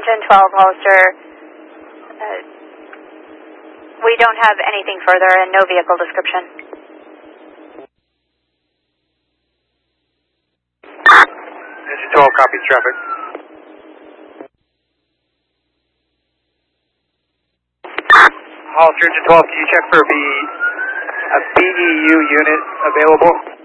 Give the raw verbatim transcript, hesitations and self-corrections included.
Engine twelve, Hollister. Uh, we don't have anything further and no vehicle description. Engine twelve copies traffic. Hollister Engine twelve, can you check for B, a B E U unit available?